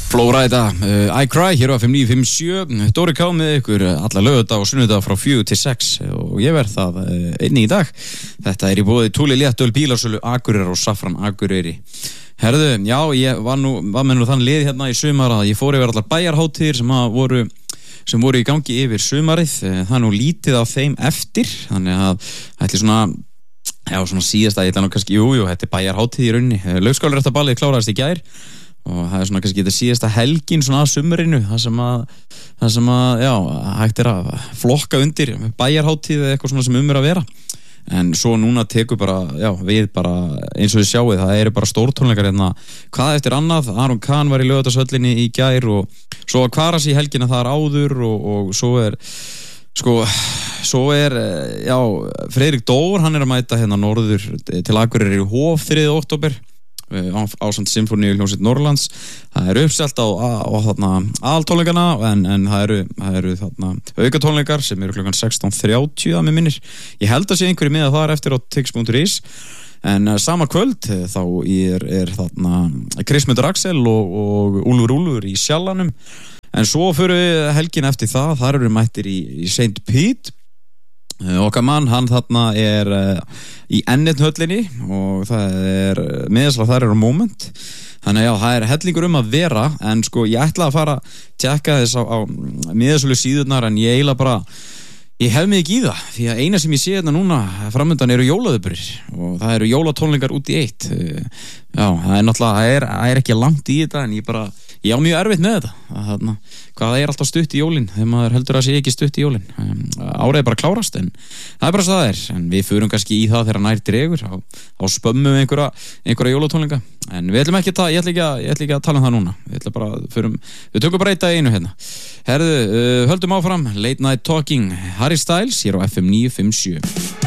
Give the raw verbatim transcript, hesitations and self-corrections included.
Flóra þetta, uh, I Cry, hér á F M níu fimm sjö, Dóri K með ykkur alla laugardaga og sunnudaga frá fjögur til sex og ég verð það uh, einnig í dag. Þetta er í boði Túli Léttöl, Bílasölu, Akureyrar og Safran Akureyri. Herðu, já, ég var nú, var með nú þann lið hérna í sumar að ég fór yfir allar bæjarhátíðir sem að voru sem voru í gangi yfir sumarið. Það er nú lítið á þeim eftir, þannig að ætli svona já, svona síðasta, ég ætla nú kannski, jú, jú, þetta er bæjarhátíð í rauninni. Laugskólaréttarballið kláraðist í gær og það er svona kannski þetta síðasta helgin svona að sumrinu, það sem að það sem að, já, hægt er að flokka undir bæjarhátíð eða eitthvað svona sem um er að vera, en svo núna tekur bara, já, við bara eins og þið sjáið, það eru bara stórtónleikar hérna, hvað eftir annað. Aron Kahn var í Laugardalshöllinni í gær og svo að Kvaras í helgina þar áður og, og svo er sko, svo er, já, Friðrik Dór, hann er að mæta hérna norður til Akureyrar í Hof þriðja október ásamt Sinfoníu hljómsveit Norrlands. Það eru uppselt á, á, á þarna aðaltónleikana en, en það eru, það eru þarna aukatónleikar sem eru klukkan sextán þrjátíu að mig minnir. Ég held að sé einhverju miða þar eftir á tix punktur is en uh, sama kvöld þá er, er þarna Krismundur Axel og, og Úlfur Úlfur í Sjallanum, en svo fyrir við helgin eftir það, þar eru mættir í, í Saint Pete. Okkar mann, hann þarna er uh, í Ennethöllinni og það er miðasala þar er á Moment, þannig að já, það er hellingur um að vera, en sko ég ætla að fara að tjekka þess á, á miðasölu síðurnar, en ég eiginlega bara ég hef mig ekki í það, því að eina sem ég sé hérna núna framöndan eru jólaðuburir og það eru jólatónleikar út í eitt. Já, það er náttúrulega, það er, það er ekki langt í þetta, en ég bara ég á mjög erfitt með þetta, að, hvað það er alltaf stutt í jólin, þegar maður heldur að sé ekki stutt í jólin. Árið er bara klárast, en það er bara svo það er, en við förum kannski í það þegar nær dregur, á, á spömmum einhverja, einhverja jólatónleika, en við ætlum ekki að, ég ætla ekki að, ég ætla ekki að tala um það núna, við ætlum bara, förum, við tökum bara eitt að einu hérna. Herðu, uh, höldum áfram, Late Night Talking, Harry Styles, hér á F M níu fimm sjö.